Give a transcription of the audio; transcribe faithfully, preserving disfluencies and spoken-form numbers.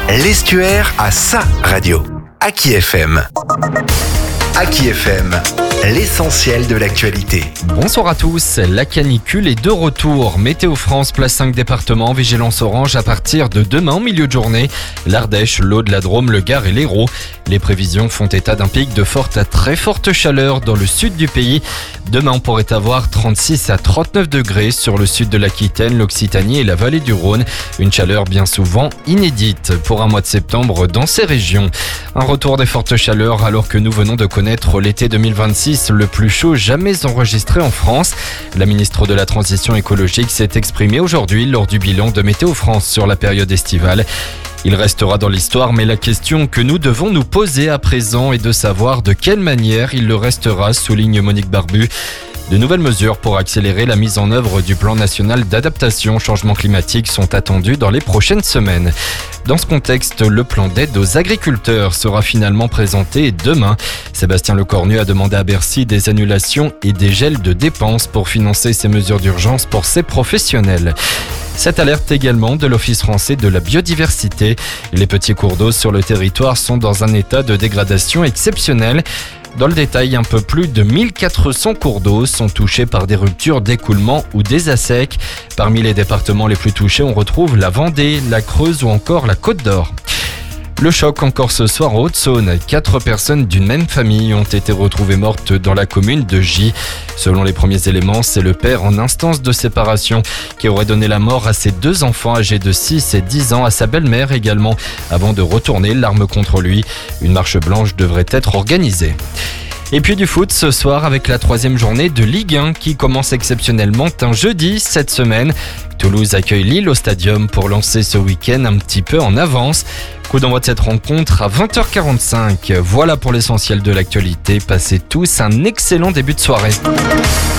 L'estuaire a sa radio. Aki F M. Aki F M, l'essentiel de l'actualité. Bonsoir à tous, la canicule est de retour. Météo France place cinq départements, vigilance orange à partir de demain en milieu de journée. L'Ardèche, l'Aude, la Drôme, le Gard et l'Hérault. Les prévisions font état d'un pic de forte à très forte chaleur dans le sud du pays. Demain, on pourrait avoir trente-six à trente-neuf degrés sur le sud de l'Aquitaine, l'Occitanie et la vallée du Rhône. Une chaleur bien souvent inédite pour un mois de septembre dans ces régions. Un retour des fortes chaleurs alors que nous venons de connaître l'été deux mille vingt-six, le plus chaud jamais enregistré en France. La ministre de la Transition écologique s'est exprimée aujourd'hui lors du bilan de Météo France sur la période estivale. Il restera dans l'histoire, mais la question que nous devons nous poser à présent est de savoir de quelle manière il le restera, souligne Monique Barbu. De nouvelles mesures pour accélérer la mise en œuvre du plan national d'adaptation au changement climatique sont attendues dans les prochaines semaines. Dans ce contexte, le plan d'aide aux agriculteurs sera finalement présenté demain. Sébastien Lecornu a demandé à Bercy des annulations et des gels de dépenses pour financer ces mesures d'urgence pour ces professionnels. Cette alerte également de l'Office français de la biodiversité. Les petits cours d'eau sur le territoire sont dans un état de dégradation exceptionnel. Dans le détail, un peu plus de mille quatre cents cours d'eau sont touchés par des ruptures d'écoulement ou des assecs. Parmi les départements les plus touchés, on retrouve la Vendée, la Creuse ou encore la Côte d'Or. Le choc encore ce soir en Haute-Saône. Quatre personnes d'une même famille ont été retrouvées mortes dans la commune de Gy. Selon les premiers éléments, c'est le père en instance de séparation qui aurait donné la mort à ses deux enfants âgés de six et dix ans, à sa belle-mère également, avant de retourner l'arme contre lui. Une marche blanche devrait être organisée. Et puis du foot ce soir avec la troisième journée de Ligue un qui commence exceptionnellement un jeudi cette semaine. Toulouse accueille Lille au Stadium pour lancer ce week-end un petit peu en avance. Coup d'envoi de cette rencontre à vingt heures quarante-cinq. Voilà pour l'essentiel de l'actualité. Passez tous un excellent début de soirée.